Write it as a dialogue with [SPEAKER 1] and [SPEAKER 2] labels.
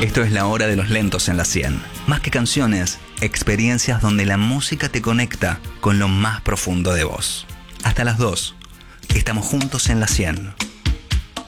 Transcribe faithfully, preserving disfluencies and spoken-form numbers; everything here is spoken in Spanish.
[SPEAKER 1] Esto es la hora de los lentos en la cien. Más que canciones, experiencias donde la música te conecta con lo más profundo de vos. Hasta las dos. Estamos juntos en la cien.